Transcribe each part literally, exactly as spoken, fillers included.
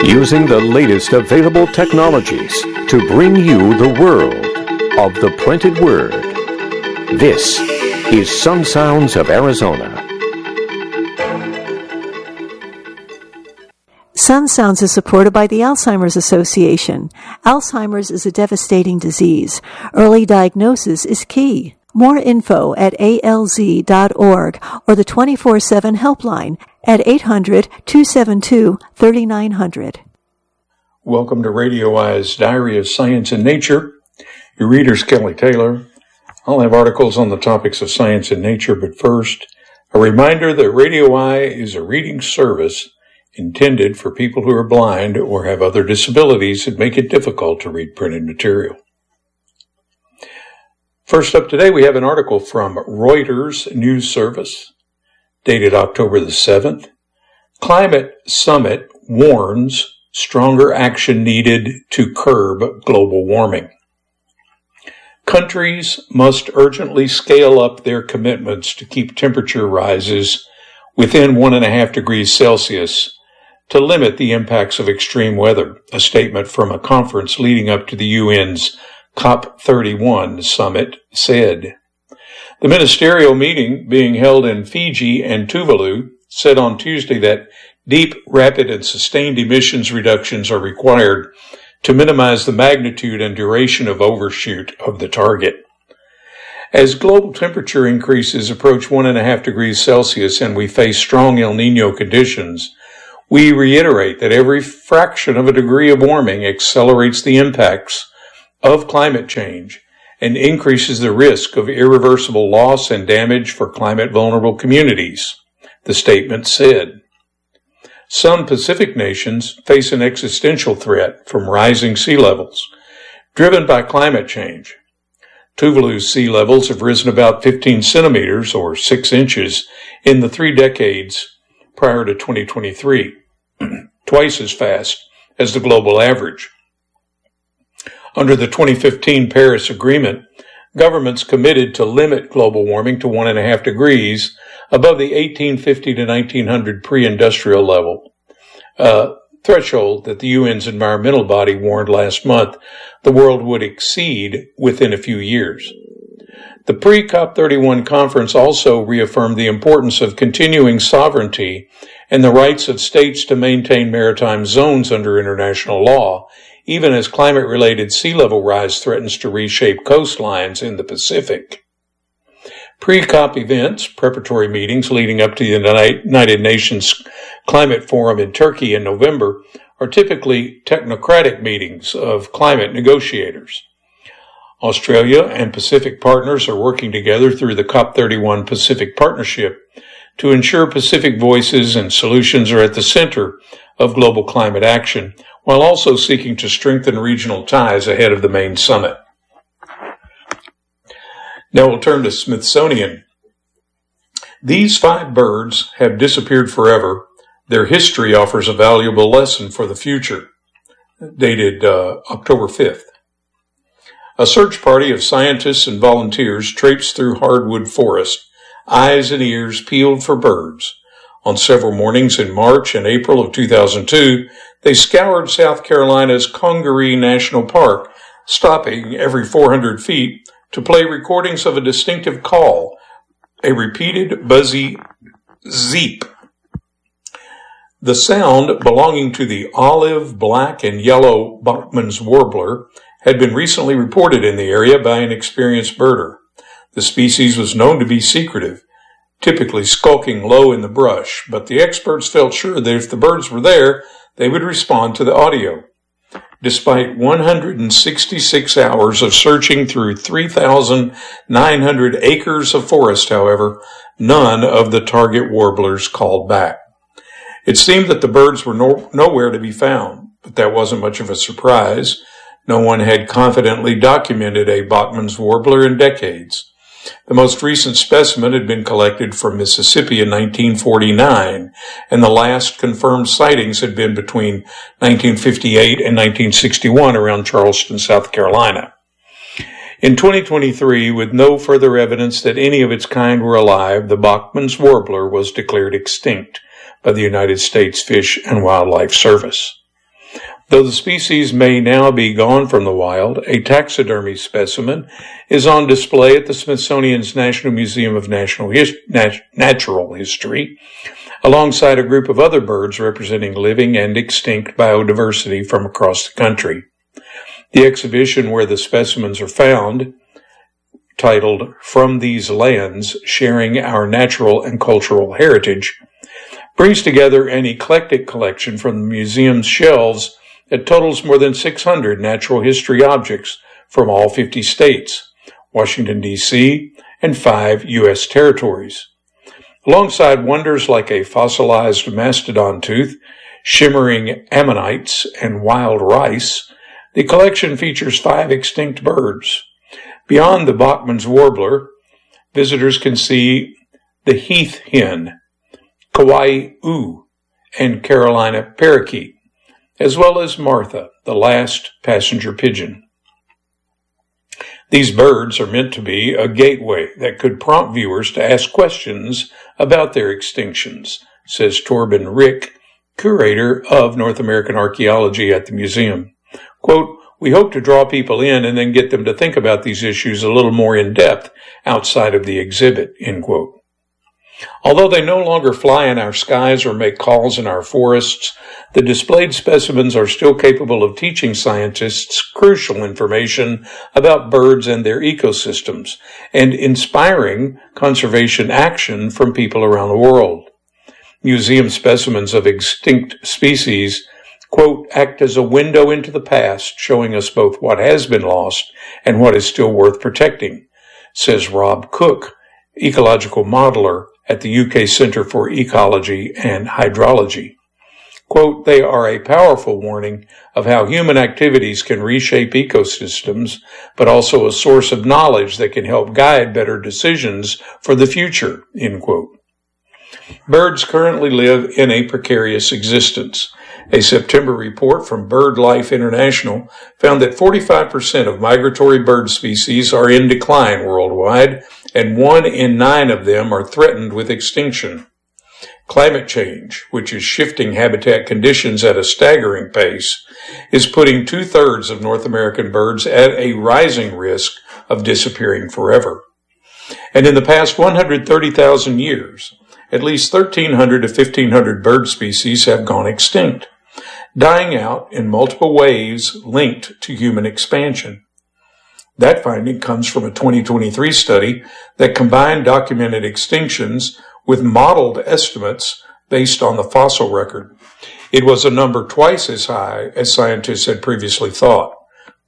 using the latest available technologies to bring you the world of the printed word. This is Sun Sounds of Arizona. Sun Sounds is supported by the Alzheimer's Association. Alzheimer's is a devastating disease. Early diagnosis is key. More info at A L Z dot org or the twenty-four seven helpline at eight hundred, two seven two, three nine zero zero. Welcome to Radio Eye's Diary of Science and Nature. Your reader's Kelly Taylor. I'll have articles on the topics of science and nature, but first, a reminder that Radio Eye is a reading service intended for people who are blind or have other disabilities that make it difficult to read printed material. First up today, we have an article from Reuters News Service, dated October the seventh. Climate Summit warns stronger action needed to curb global warming. Countries must urgently scale up their commitments to keep temperature rises within one and a half degrees Celsius to limit the impacts of extreme weather, a statement from a conference leading up to the U N's COP thirty-one summit said. The ministerial meeting being held in Fiji and Tuvalu said on Tuesday that deep, rapid, and sustained emissions reductions are required to minimize the magnitude and duration of overshoot of the target. As global temperature increases approach one and a half degrees Celsius and we face strong El Niño conditions, we reiterate that every fraction of a degree of warming accelerates the impacts of climate change and increases the risk of irreversible loss and damage for climate-vulnerable communities, the statement said. Some Pacific nations face an existential threat from rising sea levels, driven by climate change. Tuvalu's sea levels have risen about fifteen centimeters, or six inches, in the three decades prior to twenty twenty-three, twice as fast as the global average. Under the twenty fifteen Paris Agreement, governments committed to limit global warming to one and a half degrees above the eighteen fifty to nineteen hundred pre-industrial level, a threshold that the U N's environmental body warned last month the world would exceed within a few years. The pre-COP thirty-one conference also reaffirmed the importance of continuing sovereignty and the rights of states to maintain maritime zones under international law, even as climate-related sea level rise threatens to reshape coastlines in the Pacific. Pre-COP events, preparatory meetings leading up to the United Nations Climate Forum in Turkey in November, are typically technocratic meetings of climate negotiators. Australia and Pacific partners are working together through the COP thirty-one Pacific Partnership to ensure Pacific voices and solutions are at the center of global climate action, while also seeking to strengthen regional ties ahead of the main summit. Now we'll turn to Smithsonian. These five birds have disappeared forever. Their history offers a valuable lesson for the future. Dated uh, October fifth. A search party of scientists and volunteers traipsed through hardwood forest, eyes and ears peeled for birds. On several mornings in March and April of two thousand two, they scoured South Carolina's Congaree National Park, stopping every four hundred feet to play recordings of a distinctive call, a repeated buzzy zeep. The sound, belonging to the olive, black, and yellow Bachman's warbler, had been recently reported in the area by an experienced birder. The species was known to be secretive, typically skulking low in the brush, but the experts felt sure that if the birds were there, they would respond to the audio. Despite one hundred sixty-six hours of searching through three thousand nine hundred acres of forest, however, none of the target warblers called back. It seemed that the birds were no, nowhere to be found, but that wasn't much of a surprise. No one had confidently documented a Bachman's warbler in decades. The most recent specimen had been collected from Mississippi in nineteen forty-nine, and the last confirmed sightings had been between nineteen fifty-eight and nineteen sixty-one around Charleston, South Carolina. In twenty twenty-three, with no further evidence that any of its kind were alive, the Bachman's warbler was declared extinct by the United States Fish and Wildlife Service. Though the species may now be gone from the wild, a taxidermy specimen is on display at the Smithsonian's National Museum of National His- Nat- Natural History, alongside a group of other birds representing living and extinct biodiversity from across the country. The exhibition where the specimens are found, titled From These Lands, Sharing Our Natural and Cultural Heritage, brings together an eclectic collection from the museum's shelves that totals more than six hundred natural history objects from all fifty states, Washington, D C, and five U S territories. Alongside wonders like a fossilized mastodon tooth, shimmering ammonites, and wild rice, the collection features five extinct birds. Beyond the Bachman's warbler, visitors can see the heath hen, Kauai-u, and Carolina parakeet, as well as Martha, the last passenger pigeon. These birds are meant to be a gateway that could prompt viewers to ask questions about their extinctions, says Torben Rick, curator of North American archaeology at the museum. Quote, "We hope to draw people in and then get them to think about these issues a little more in depth outside of the exhibit," end quote. Although they no longer fly in our skies or make calls in our forests, the displayed specimens are still capable of teaching scientists crucial information about birds and their ecosystems, and inspiring conservation action from people around the world. Museum specimens of extinct species, quote, act as a window into the past, showing us both what has been lost and what is still worth protecting, says Rob Cook, ecological modeler at the U K Center for Ecology and Hydrology. Quote, they are a powerful warning of how human activities can reshape ecosystems, but also a source of knowledge that can help guide better decisions for the future, end quote. Birds currently live in a precarious existence. A September report from BirdLife International found that forty-five percent of migratory bird species are in decline worldwide, and one in nine of them are threatened with extinction. Climate change, which is shifting habitat conditions at a staggering pace, is putting two-thirds of North American birds at a rising risk of disappearing forever. And in the past one hundred thirty thousand years, at least thirteen hundred to fifteen hundred bird species have gone extinct, dying out in multiple ways linked to human expansion. That finding comes from a twenty twenty-three study that combined documented extinctions with modeled estimates based on the fossil record. It was a number twice as high as scientists had previously thought.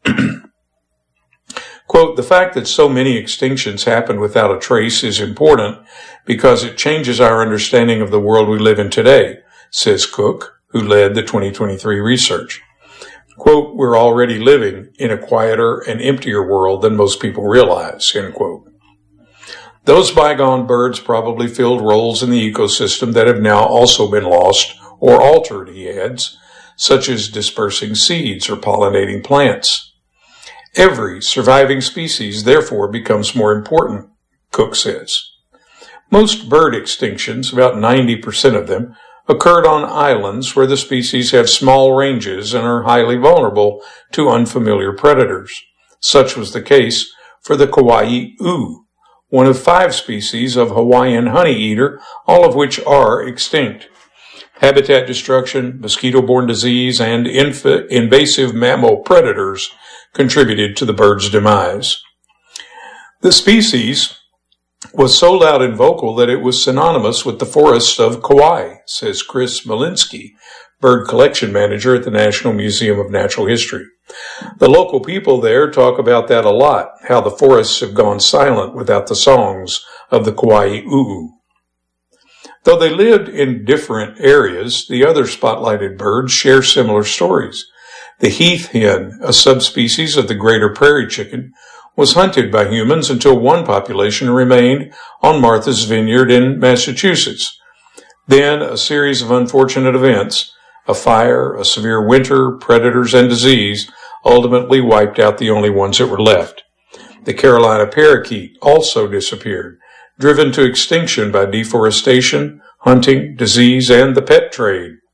Quote, the fact that so many extinctions happened without a trace is important because it changes our understanding of the world we live in today, says Cook, who led the twenty twenty-three research. Quote, we're already living in a quieter and emptier world than most people realize, end quote. Those bygone birds probably filled roles in the ecosystem that have now also been lost or altered, he adds, such as dispersing seeds or pollinating plants. Every surviving species, therefore, becomes more important, Cook says. Most bird extinctions, about ninety percent of them, occurred on islands where the species have small ranges and are highly vulnerable to unfamiliar predators. Such was the case for the Kauai-u, one of five species of Hawaiian honeyeater, all of which are extinct. Habitat destruction, mosquito-borne disease, and inf- invasive mammal predators contributed to the bird's demise. The species was so loud and vocal that it was synonymous with the forests of Kauai, says Chris Malinsky, bird collection manager at the National Museum of Natural History. The local people there talk about that a lot, how the forests have gone silent without the songs of the Kauai-u. Though they lived in different areas, the other spotlighted birds share similar stories. The heath hen, a subspecies of the greater prairie chicken, was hunted by humans until one population remained on Martha's Vineyard in Massachusetts. Then a series of unfortunate events, a fire, a severe winter, predators, and disease ultimately wiped out the only ones that were left. The Carolina parakeet also disappeared, driven to extinction by deforestation, hunting, disease, and the pet trade.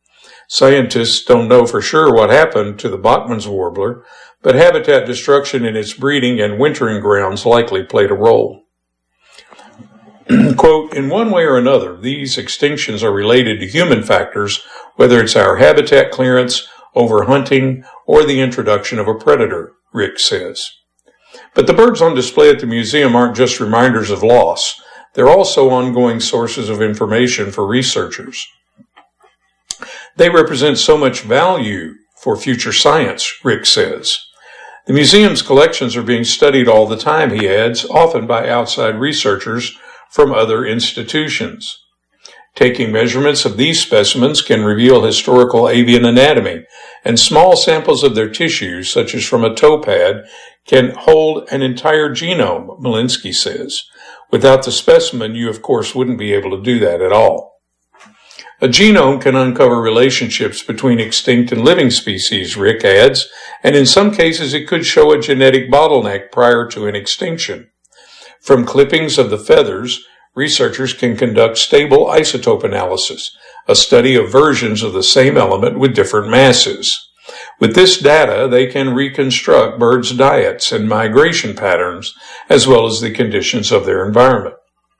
Scientists don't know for sure what happened to the Bachman's warbler, but habitat destruction in its breeding and wintering grounds likely played a role. Quote, in one way or another, these extinctions are related to human factors, whether it's our habitat clearance, overhunting, or the introduction of a predator, Rick says. But the birds on display at the museum aren't just reminders of loss. They're also ongoing sources of information for researchers. They represent so much value for future science, Rick says. The museum's collections are being studied all the time, he adds, often by outside researchers from other institutions. Taking measurements of these specimens can reveal historical avian anatomy, and small samples of their tissues, such as from a toe pad, can hold an entire genome, Malinsky says. Without the specimen, you of course wouldn't be able to do that at all. A genome can uncover relationships between extinct and living species, Rick adds, and in some cases it could show a genetic bottleneck prior to an extinction. From clippings of the feathers, researchers can conduct stable isotope analysis, a study of versions of the same element with different masses. With this data, they can reconstruct birds' diets and migration patterns, as well as the conditions of their environment.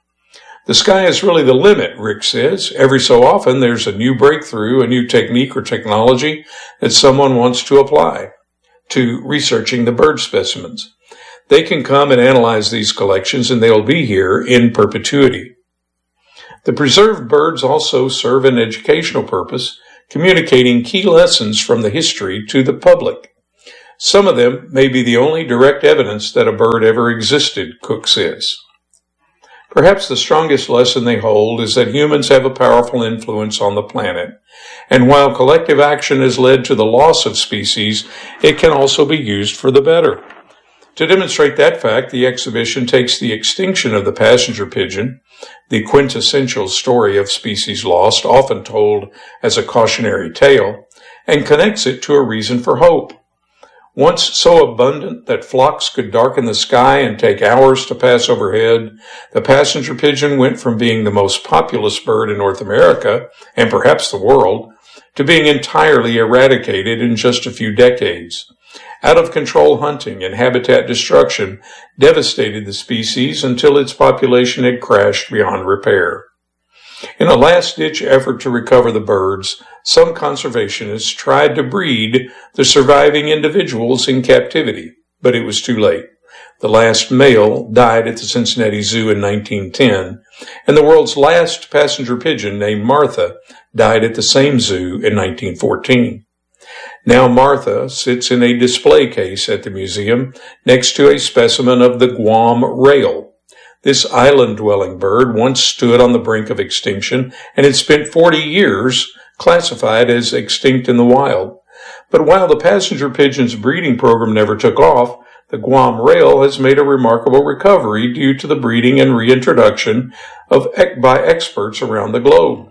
The sky is really the limit, Rick says. Every so often, there's a new breakthrough, a new technique or technology that someone wants to apply to researching the bird specimens. They can come and analyze these collections, and they'll be here in perpetuity. The preserved birds also serve an educational purpose, communicating key lessons from the history to the public. Some of them may be the only direct evidence that a bird ever existed, Cook says. Perhaps the strongest lesson they hold is that humans have a powerful influence on the planet, and while collective action has led to the loss of species, it can also be used for the better. To demonstrate that fact, the exhibition takes the extinction of the passenger pigeon, the quintessential story of species lost, often told as a cautionary tale, and connects it to a reason for hope. Once so abundant that flocks could darken the sky and take hours to pass overhead, the passenger pigeon went from being the most populous bird in North America, and perhaps the world, to being entirely eradicated in just a few decades. Out-of-control hunting and habitat destruction devastated the species until its population had crashed beyond repair. In a last-ditch effort to recover the birds, some conservationists tried to breed the surviving individuals in captivity, but it was too late. The last male died at the Cincinnati Zoo in nineteen ten, and the world's last passenger pigeon, named Martha, died at the same zoo in nineteen fourteen. Now Martha sits in a display case at the museum next to a specimen of the Guam rail. This island-dwelling bird once stood on the brink of extinction and had spent forty years classified as extinct in the wild. But while the passenger pigeon's breeding program never took off, the Guam rail has made a remarkable recovery due to the breeding and reintroduction of by experts around the globe.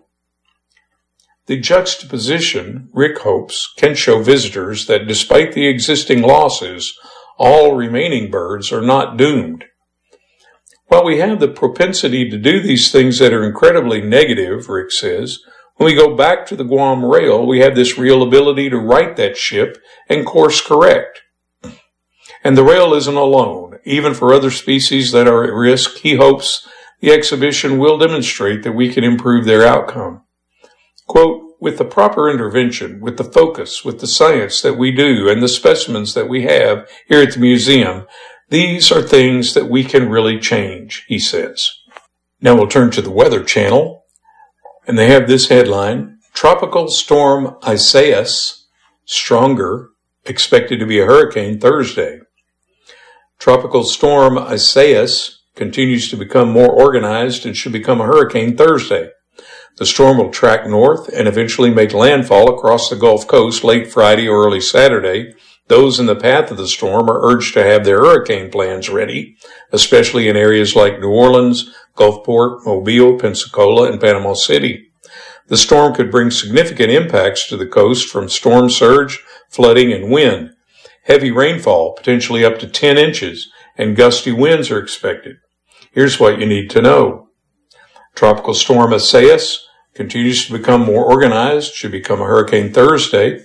The juxtaposition, Rick hopes, can show visitors that despite the existing losses, all remaining birds are not doomed. While we have the propensity to do these things that are incredibly negative, Rick says, when we go back to the Guam rail, we have this real ability to right that ship and course correct. And the rail isn't alone. Even for other species that are at risk, he hopes the exhibition will demonstrate that we can improve their outcome. Quote, with the proper intervention, with the focus, with the science that we do and the specimens that we have here at the museum, these are things that we can really change, he says. Now we'll turn to the Weather Channel, and they have this headline, Tropical Storm Isaias, stronger, expected to be a hurricane Thursday. Tropical Storm Isaias continues to become more organized and should become a hurricane Thursday. The storm will track north and eventually make landfall across the Gulf Coast late Friday or early Saturday. Those in the path of the storm are urged to have their hurricane plans ready, especially in areas like New Orleans, Gulfport, Mobile, Pensacola, and Panama City. The storm could bring significant impacts to the coast from storm surge, flooding, and wind. Heavy rainfall, potentially up to ten inches, and gusty winds are expected. Here's what you need to know. Tropical Storm Isaias continues to become more organized, should become a hurricane Thursday.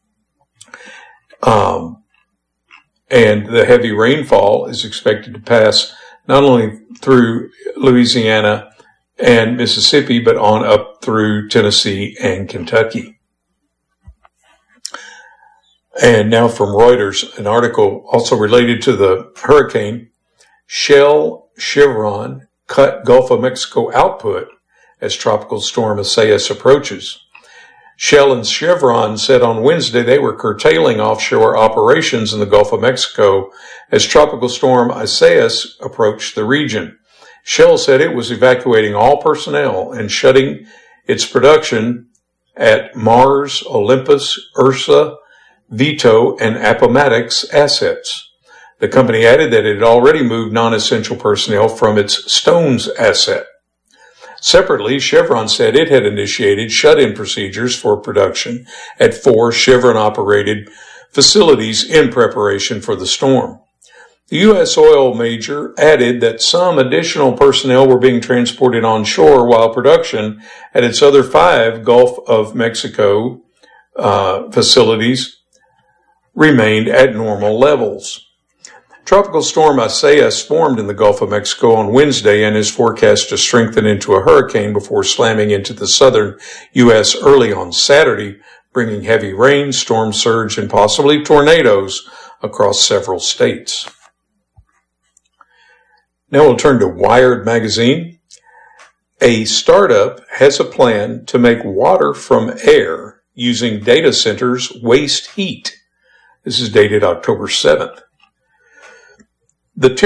Um, and the heavy rainfall is expected to pass not only through Louisiana and Mississippi, but on up through Tennessee and Kentucky. And now from Reuters, an article also related to the hurricane. Shell, Chevron cut Gulf of Mexico output as Tropical Storm Isaias approaches. Shell and Chevron said on Wednesday they were curtailing offshore operations in the Gulf of Mexico as Tropical Storm Isaias approached the region. Shell said it was evacuating all personnel and shutting its production at Mars, Olympus, Ursa, Vito, and Appomattox assets. The company added that it had already moved non-essential personnel from its Stones asset. Separately, Chevron said it had initiated shut-in procedures for production at four Chevron-operated facilities in preparation for the storm. The U S oil major added that some additional personnel were being transported onshore while production at its other five Gulf of Mexico uh, facilities remained at normal levels. Tropical Storm Isaias formed in the Gulf of Mexico on Wednesday and is forecast to strengthen into a hurricane before slamming into the southern U S early on Saturday, bringing heavy rain, storm surge, and possibly tornadoes across several states. Now we'll turn to Wired magazine. A startup has a plan to make water from air using data centers' waste heat. This is dated October seventh. The